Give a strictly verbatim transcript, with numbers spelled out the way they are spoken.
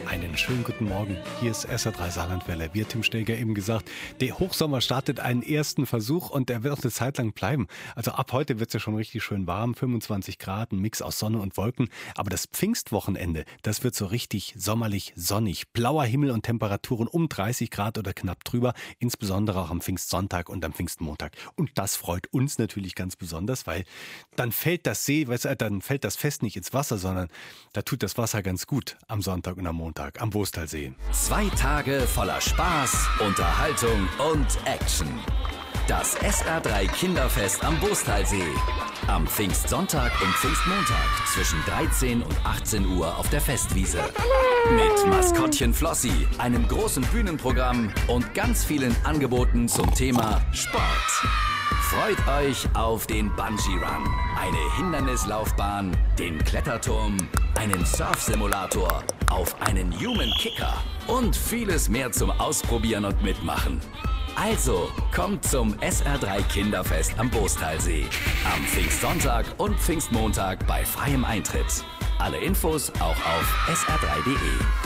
Einen schönen guten Morgen. Hier ist S R drei Saarlandwelle. Wir, Tim Steger, eben gesagt, der Hochsommer startet einen ersten Versuch und der wird auch eine Zeit lang bleiben. Also ab heute wird es ja schon richtig schön warm, fünfundzwanzig Grad, ein Mix aus Sonne und Wolken. Aber das Pfingstwochenende, das wird so richtig sommerlich sonnig. Blauer Himmel und Temperaturen um dreißig Grad oder knapp drüber, insbesondere auch am Pfingstsonntag und am Pfingstmontag. Und das freut uns natürlich ganz besonders, weil dann fällt das See, weißt du, dann fällt das Fest nicht ins Wasser, sondern da tut das Wasser ganz gut am Sonntag und am Montag am Wostalsee. Zwei Tage voller Spaß, Unterhaltung und Action. Das S R drei Kinderfest am Wostalsee. Am Pfingstsonntag und Pfingstmontag zwischen dreizehn und achtzehn Uhr auf der Festwiese. Mit Maskottchen Flossi, einem großen Bühnenprogramm und ganz vielen Angeboten zum Thema Sport. Freut euch auf den Bungee Run, eine Hindernislaufbahn, den Kletterturm, einen Surfsimulator, auf einen Human Kicker und vieles mehr zum Ausprobieren und Mitmachen. Also, kommt zum S R drei Kinderfest am Wostalsee. Am Pfingstsonntag und Pfingstmontag bei freiem Eintritt. Alle Infos auch auf s r drei punkt de.